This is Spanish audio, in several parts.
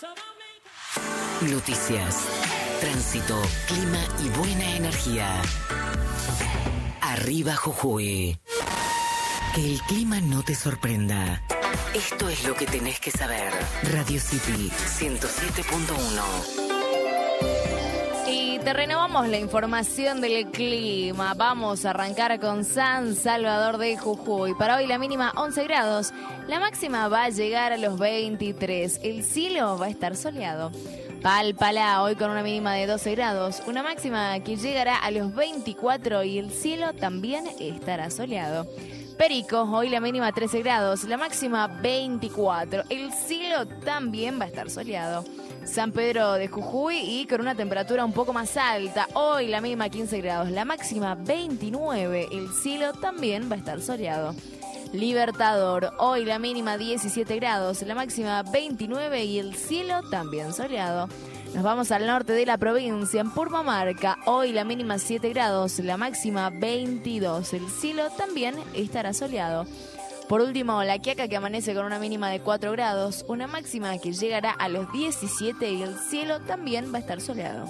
Noticias, tránsito, clima y buena energía. Arriba Jujuy. Que el clima no te sorprenda. Esto es lo que tenés que saber. Radio City 107.1. Y te renovamos la información del clima. Vamos a arrancar con San Salvador de Jujuy. Para hoy la mínima 11 grados. La máxima va a llegar a los 23. El cielo va a estar soleado. Palpalá hoy con una mínima de 12 grados. Una máxima que llegará a los 24 y el cielo también estará soleado. Perico, hoy la mínima 13 grados, la máxima 24. El cielo también va a estar soleado. San Pedro de Jujuy y con una temperatura un poco más alta. Hoy la mínima 15 grados, la máxima 29. El cielo también va a estar soleado. Libertador, hoy la mínima 17 grados, la máxima 29 y el cielo también soleado. Nos vamos al norte de la provincia, en Purmamarca. Hoy la mínima 7 grados, la máxima 22. El cielo también estará soleado. Por último, La Quiaca, que amanece con una mínima de 4 grados, una máxima que llegará a los 17 y el cielo también va a estar soleado.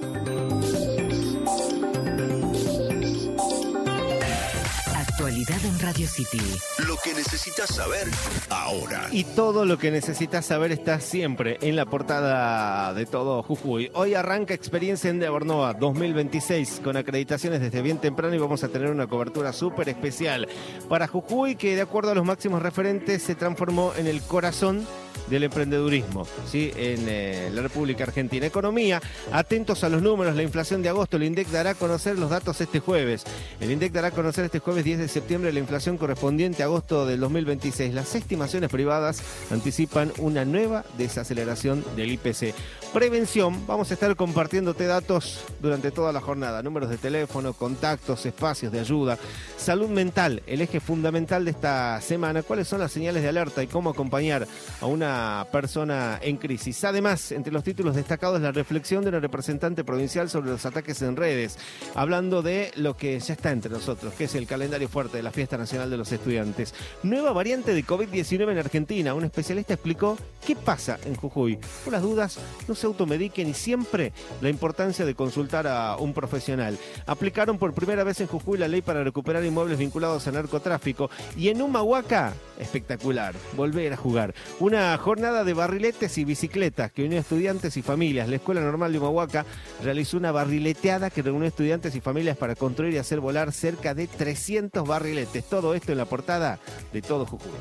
Actualidad en Radio City. Lo que necesitas saber ahora. Y todo lo que necesitas saber está siempre en la portada de Todo Jujuy. Hoy arranca Experiencia Endeavor Nova 2026 con acreditaciones desde bien temprano y vamos a tener una cobertura súper especial para Jujuy, que de acuerdo a los máximos referentes se transformó en el corazón del emprendedurismo, ¿sí? En la República Argentina. Economía, atentos a los números, la inflación de agosto. El INDEC dará a conocer los datos este jueves. El INDEC dará a conocer este jueves 10 de septiembre la inflación correspondiente a agosto del 2026. Las estimaciones privadas anticipan una nueva desaceleración del IPC. Prevención, vamos a estar compartiéndote datos durante toda la jornada. Números de teléfono, contactos, espacios de ayuda. Salud mental, el eje fundamental de esta semana. ¿Cuáles son las señales de alerta y cómo acompañar a una persona en crisis? Además, entre los títulos destacados, la reflexión de una representante provincial sobre los ataques en redes, hablando de lo que ya está entre nosotros, que es el calendario fuerte de la Fiesta Nacional de los Estudiantes. Nueva variante de COVID-19 en Argentina. Un especialista explicó qué pasa en Jujuy. Por las dudas, no se automediquen y siempre la importancia de consultar a un profesional. Aplicaron por primera vez en Jujuy la ley para recuperar inmuebles vinculados a narcotráfico. Y en Humahuaca, espectacular, volver a jugar. Una jornada de barriletes y bicicletas que unió estudiantes y familias. La Escuela Normal de Humahuaca realizó una barrileteada que reunió estudiantes y familias para construir y hacer volar cerca de 300 barriletes. Todo esto en la portada de Todo Jujuy.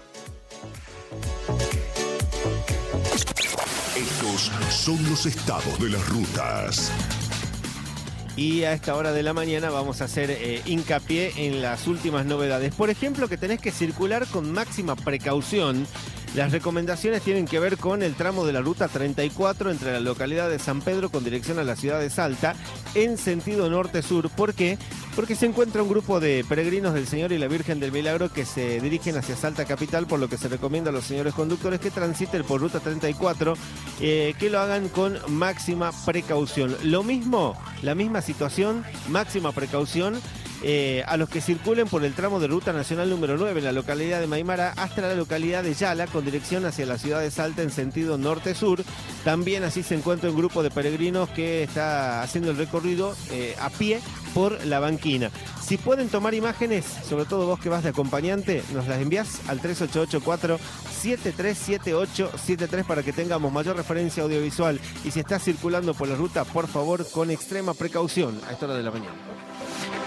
Estos son los estados de las rutas. Y a esta hora de la mañana vamos a hacer hincapié en las últimas novedades. Por ejemplo, que tenés que circular con máxima precaución. Las recomendaciones tienen que ver con el tramo de la ruta 34 entre la localidad de San Pedro con dirección a la ciudad de Salta en sentido norte-sur. ¿Por qué? Porque se encuentra un grupo de peregrinos del Señor y la Virgen del Milagro que se dirigen hacia Salta capital, por lo que se recomienda a los señores conductores que transiten por ruta 34, que lo hagan con máxima precaución. Lo mismo, la misma situación, máxima precaución a los que circulen por el tramo de ruta nacional número 9 en la localidad de Maimara hasta la localidad de Yala con dirección hacia la ciudad de Salta en sentido norte-sur. También así se encuentra un grupo de peregrinos que está haciendo el recorrido a pie por la banquina. Si pueden tomar imágenes, sobre todo vos que vas de acompañante, nos las envías al 3884-737873 para que tengamos mayor referencia audiovisual. Y si estás circulando por la ruta, por favor, con extrema precaución a esta hora de la mañana.